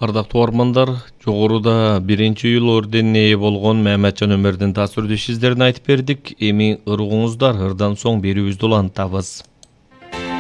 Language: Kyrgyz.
Ардактуу угармандар, жогоруда 1-июл орденине ээ болгон Мehmetcan Ömer'дин tasvirдүү ишиздерин айтып бердик. Эми ыргуңуздар, ырдан соң берүүбүздү улантабыз.